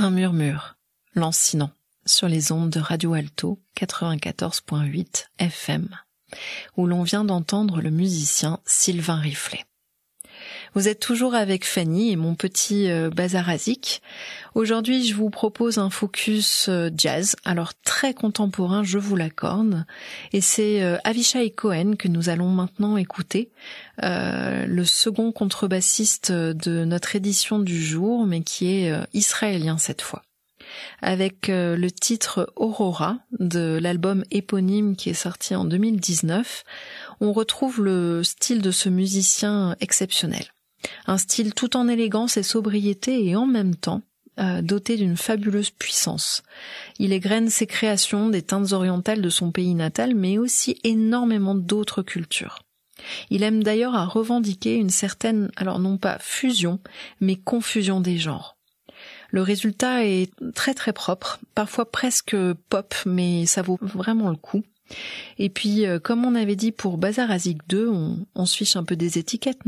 Un murmure, lancinant, sur les ondes de Radio Alto 94.8 FM, où l'on vient d'entendre le musicien Sylvain Riflet. Vous êtes toujours avec Fanny et mon petit Bazarazik. Aujourd'hui, je vous propose un focus jazz, alors très contemporain, je vous l'accorde. Et c'est Avishai Cohen que nous allons maintenant écouter, le second contrebassiste de notre édition du jour, mais qui est israélien cette fois. Avec le titre Aurora de l'album éponyme qui est sorti en 2019, on retrouve le style de ce musicien exceptionnel. Un style tout en élégance et sobriété et en même temps doté d'une fabuleuse puissance. Il égrène ses créations des teintes orientales de son pays natal, mais aussi énormément d'autres cultures. Il aime d'ailleurs à revendiquer une certaine, alors non pas fusion, mais confusion des genres. Le résultat est très très propre, parfois presque pop, mais ça vaut vraiment le coup. Et puis, comme on avait dit pour Bazarazik 2, on se fiche un peu des étiquettes, non ?